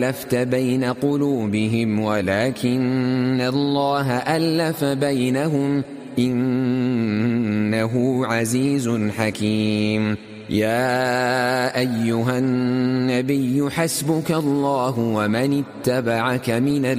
ألفت بين قلوبهم ولكن الله ألف بينهم إنه عزيز حكيم. يا أيها النبي حسبك الله ومن اتبعك من